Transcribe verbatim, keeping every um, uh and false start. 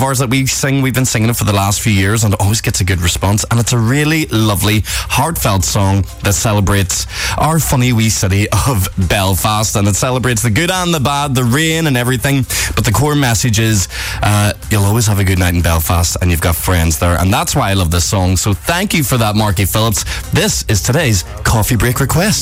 ours that we sing. We've been singing it for the last few years and it always gets a good response. And it's a really lovely, heartfelt song that celebrates our funny wee city of Belfast. And it celebrates the good and the bad, the rain and everything. But the core message is uh, you'll always have a good night in Belfast and you've got friends there. And that's why I love this song. So thank you for that, Marky Phillips. This is today's Coffee Break Request.